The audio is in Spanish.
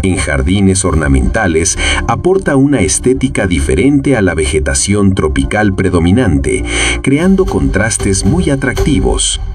en jardines ornamentales aporta una estética diferente a la vegetación tropical predominante, creando contrastes muy atractivos.